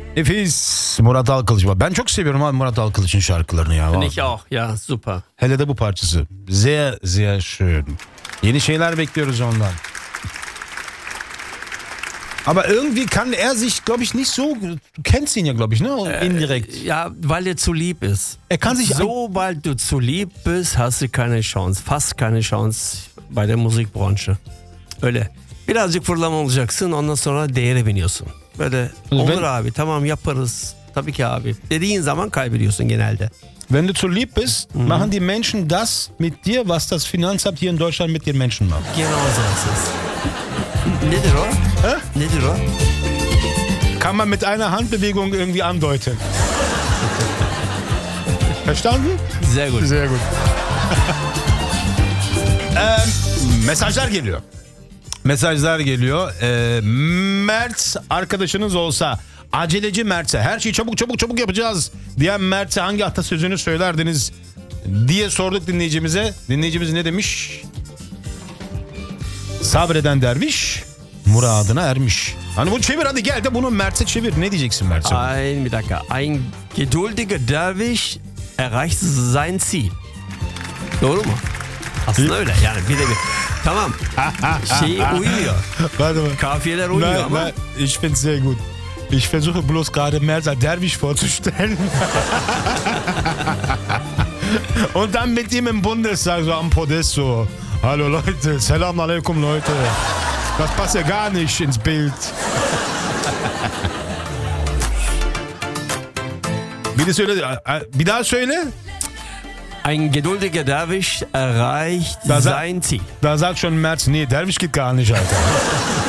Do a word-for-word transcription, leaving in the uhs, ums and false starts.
Nefis Murat Alkılıç var. Ben çok seviyorum abi Murat Alkılıç'ın şarkılarını ya. Finde ich auch, ja, super. Hele de bu parçası. Sehr, sehr schön. Yeni şeyler bekliyoruz ondan. Aber irgendwie kann er sich, glaube ich, nicht so. Du kennst ihn ja, glaube ich, ne? Indirekt. Ja, weil er zu lieb ist. Er kann sich. Sobald du zu lieb bist, hast du keine Chance. Fast keine Chance bei der Musikbranche. Öyle. Birazcık fırlama olacaksın, ondan sonra değere biniyorsun. Böyle olur abi, tamam yaparız. Tabii ki abi. Dediğin zaman kaybediyorsun genelde. Wenn du zu lieb bist, mhm. machen die Menschen das mit dir, was das Finanzamt hier in Deutschland mit den Menschen macht. Genau so ist es. Nedir o? Hä? Nedir o? Kann man mit einer Handbewegung irgendwie andeuten. Verstanden? Sehr gut. Sehr gut. ee, mesajlar geliyor. Mesajlar geliyor. Ee, Mert arkadaşınız olsa, aceleci Mert'e, her şeyi çabuk çabuk çabuk yapacağız diyen Mert'e hangi atasözünü söylerdiniz diye sorduk dinleyicimize. Dinleyicimiz ne demiş? Sabreden derviş muradına ermiş. Hani bunu çevir, hadi gel de bunu Mert'e çevir. Ne diyeceksin Mert'e? Ein, bir dakika. Ein geduldiger Derviş erreicht sein Ziel. Doğru mu? Aslında öyle yani bir de bir. Tamam. Şeyi uymuyor. Warte mal. Kafiyeler uymuyor Nein, ama. nein, ich find's sehr gut. Ich versuche bloß gerade Merz als Derwisch vorzustellen. Und dann mit ihm im Bundestag so am Podest so. Hallo Leute, Selam Aleyküm Leute. Das passt ja gar nicht ins Bild. Bir de söyle, bir daha söyle. Ein geduldiger Derwisch erreicht da sein Ziel. Da sagt schon Merz, nee, Derwisch geht gar nicht, Alter.